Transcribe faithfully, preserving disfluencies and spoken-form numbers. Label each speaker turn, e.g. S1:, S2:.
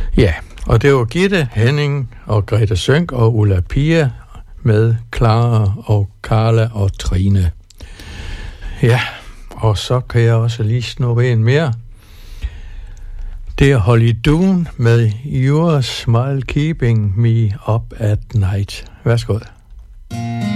S1: Ja, og det var Gitte, Henning og Grete Sønk og Ulla Pia med Clara og Carla og Trine. Ja, og så kan jeg også lige snuppe en mere. Det er Holly Doon med Your Smile Keeping Me Up at Night. Værsgo.